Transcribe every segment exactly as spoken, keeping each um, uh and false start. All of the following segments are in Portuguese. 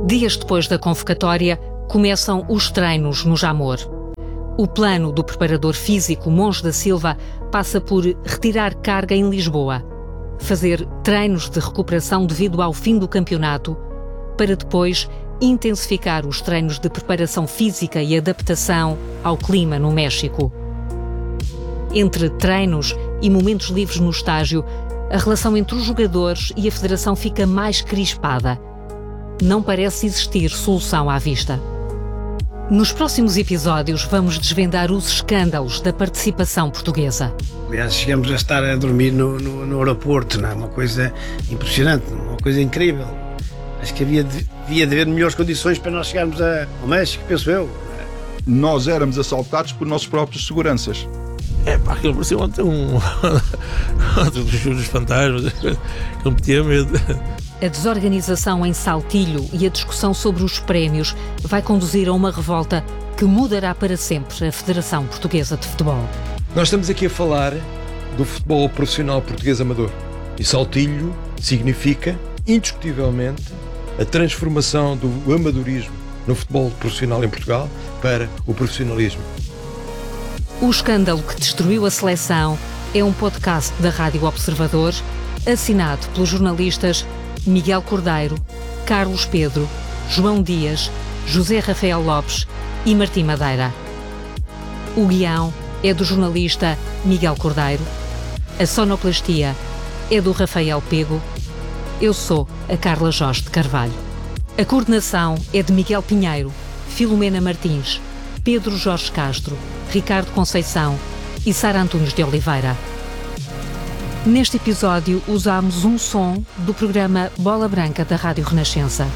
Dias depois da convocatória, começam os treinos no Jamor. O plano do preparador físico Monge da Silva passa por retirar carga em Lisboa, fazer treinos de recuperação devido ao fim do campeonato, para depois intensificar os treinos de preparação física e adaptação ao clima no México. Entre treinos e momentos livres no estágio, a relação entre os jogadores e a federação fica mais crispada. Não parece existir solução à vista. Nos próximos episódios vamos desvendar os escândalos da participação portuguesa. Aliás, chegamos a estar a dormir no, no, no aeroporto, não é? Uma coisa impressionante, uma coisa incrível. Acho que havia de, havia de haver melhores condições para nós chegarmos a, ao México, penso eu. Nós éramos assaltados por nossos próprios seguranças. É pá, aquilo parecia ontem um... dos fantasmas, que me metia medo. A desorganização em Saltilho e a discussão sobre os prémios vai conduzir a uma revolta que mudará para sempre a Federação Portuguesa de Futebol. Nós estamos aqui a falar do futebol profissional português amador. E Saltilho significa, indiscutivelmente, a transformação do amadorismo no futebol profissional em Portugal para o profissionalismo. O escândalo que destruiu a seleção é um podcast da Rádio Observador, assinado pelos jornalistas Miguel Cordeiro, Carlos Pedro, João Dias, José Rafael Lopes e Martim Madeira. O guião é do jornalista Miguel Cordeiro, a sonoplastia é do Rafael Pego, eu sou a Carla Jorge de Carvalho. A coordenação é de Miguel Pinheiro, Filomena Martins, Pedro Jorge Castro, Ricardo Conceição e Sara Antunes de Oliveira. Neste episódio usámos um som do programa Bola Branca da Rádio Renascença.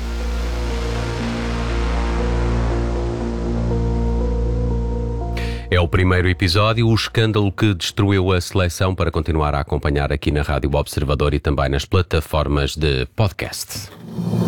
É o primeiro episódio, o escândalo que destruiu a seleção, para continuar a acompanhar aqui na Rádio Observador e também nas plataformas de podcast.